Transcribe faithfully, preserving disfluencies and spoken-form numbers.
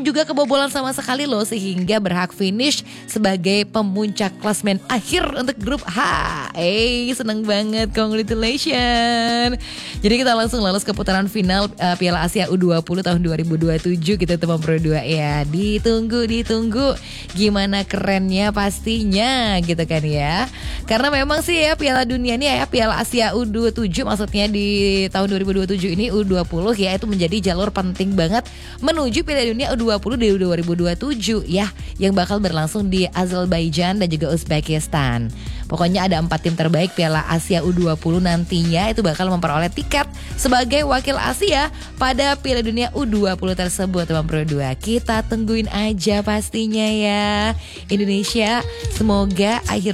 juga kebobolan sama sekali loh, sehingga berhak finish sebagai pemuncak klasmen akhir untuk grup H. Eh, seneng banget, congratulations. Jadi kita langsung lolos ke putaran final uh, Piala Asia U dua puluh tahun dua ribu dua puluh tujuh kita teman Pro dua ya. Ditunggu, ditunggu gimana kerennya pastinya gitu kan ya. Karena memang sih ya Piala Dunia ini ya, Piala Asia U dua puluh tujuh maksudnya di tahun dua ribu dua puluh tujuh ini U dua puluh ya, itu menjadi jalur penting banget menuju Piala Dunia U dua puluh di dua ribu dua puluh tujuh ya, yang bakal berlangsung di Azerbaijan dan juga Uzbekistan. Pokoknya ada empat tim terbaik Piala Asia U dua puluh nantinya itu bakal memperoleh tiket sebagai wakil Asia pada Piala Dunia U dua puluh tersebut teman Pro dua. Kita tungguin aja pastinya ya. Indonesia semoga akhir